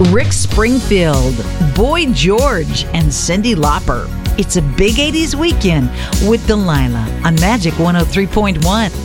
Rick Springfield, Boy George, and Cyndi Lauper. It's a big 80s weekend with Delilah on Magic 103.1.